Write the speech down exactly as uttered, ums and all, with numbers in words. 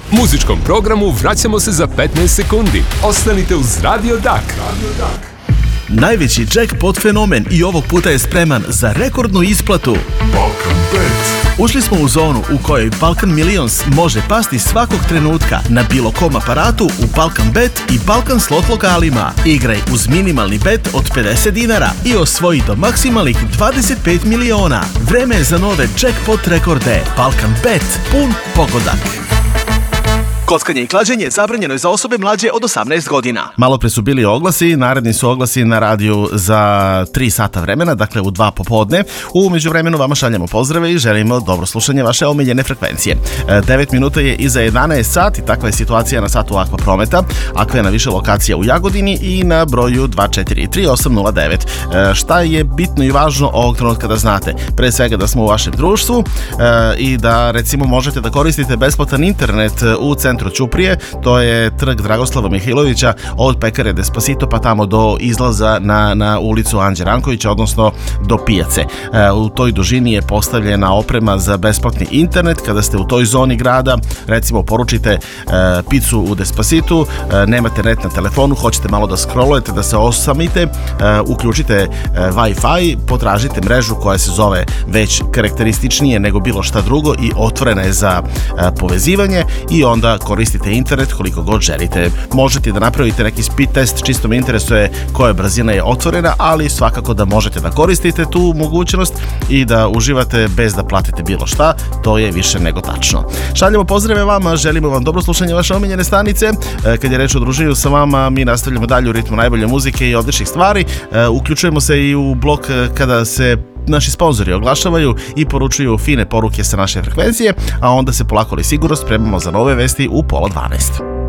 Muzičkom programu vraćamo se za petnaest sekundi. Ostanite uz Radio Dak. Radio Dak. Najveći jackpot fenomen i ovog puta je spreman za rekordnu isplatu. Balkan Bet. Ušli smo u zonu u kojoj Balkan Millions može pasti svakog trenutka na bilo kom aparatu u Balkan Bet i Balkan slot lokalima. Igraj uz minimalni bet od pedeset dinara i osvoji do maksimalnih dvadeset pet miliona. Vreme je za nove jackpot rekorde. Balkan Bet, pun pogodak. Kockanje i klađenje zabranjeno je za osobe mlađe od osamnaest godina. Malo pre su bili oglasi, naredni su oglasi na radiju za tri sata vremena, dakle u dva popodne. U međuvremenu vama šaljamo pozdrave i želimo dobro slušanje vaše omiljene frekvencije. devet minuta je iza jedanaest sati, takva je situacija na satu Aqua Prometa. Aqua je na više lokacija u Jagodini i na broju dva četiri tri osam nula devet. Šta je bitno i važno ovog trenutka da znate? Pre svega da smo u vašem društvu i da recimo možete da koristite besplatan internet u centru Ćuprije, to je trg Dragoslava Mihajlovića od pekare Despacito pa tamo do izlaza na, na ulicu Anđe Rankovića, odnosno do pijace. E, u toj dužini je postavljena oprema za besplatni internet. Kada ste u toj zoni grada, recimo poručite e, picu u Despacitu, e, nemate net na telefonu, hoćete malo da scrollujete, da se osamite, e, uključite e, Wi-Fi, potražite mrežu koja se zove već karakterističnije nego bilo šta drugo i otvorena je za e, povezivanje i onda koristite internet koliko god želite. Možete da napravite neki speed test, čisto me interesuje koja brzina je otvorena, ali svakako da možete da koristite tu mogućnost i da uživate bez da platite bilo šta, to je više nego tačno. Šaljemo pozdrave vama, želimo vam dobro slušanje vaše omiljene stanice. Kad je reč o druženju sa vama, mi nastavljamo dalje u ritmu najbolje muzike i odličnih stvari. Uključujemo se i u blok kada se naši sponzori oglašavaju i poručuju fine poruke sa naše frekvencije, a onda se polako ali sigurno spremamo za nove vesti u pola dvanaest.